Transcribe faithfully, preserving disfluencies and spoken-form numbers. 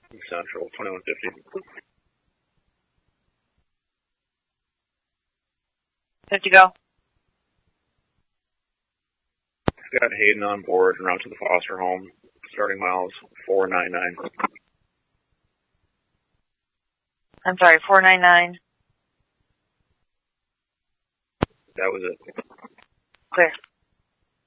Central, twenty-one fifty. Good to go. Got Hayden on board and route to the foster home. Starting miles four nine nine. I'm sorry, four nine nine. That was it. Clear.